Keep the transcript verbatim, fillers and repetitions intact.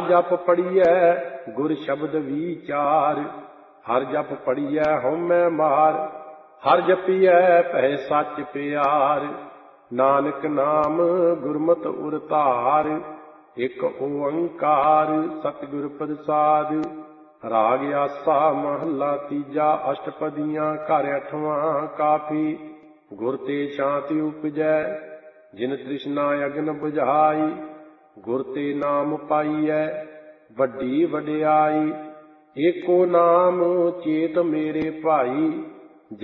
जप पढ़िए गुर शब्द विचार, हर जप पढ़िए हउमੈ मार, हर जपिए भय सच प्यार। नानक नाम गुरमत उर धार, एक ओंकार सतगुर प्रसाद। राग आसा महला तीजा, अष्टपदियाँ घर अठवां काफी। गुर ते शांति उपजै, जिन तृष्णा अग्न बुझाई। गुर ते नाम पाईऐ, वड्डी वड्याई। एको नाम चेत मेरे भाई,